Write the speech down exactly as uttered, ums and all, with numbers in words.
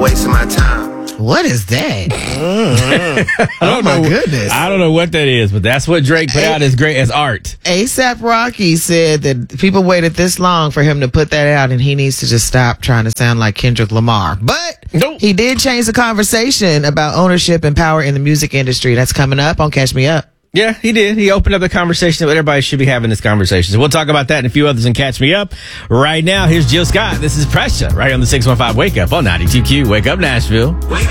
wasting my time. What is that? I don't oh my know, goodness! I don't know what that is, but that's what Drake put out as great as art. ASAP Rocky said that people waited this long for him to put that out, and he needs to just stop trying to sound like Kendrick Lamar. But Nope. he did change the conversation about ownership and power in the music industry. That's coming up on Catch Me Up. Yeah, he did. He opened up the conversation that everybody should be having this conversation. So we'll talk about that and a few others and Catch Me Up. Right now, here's Jill Scott. This is Pressure right on the six one five Wake Up on ninety-two Q. Wake up, Nashville. Wake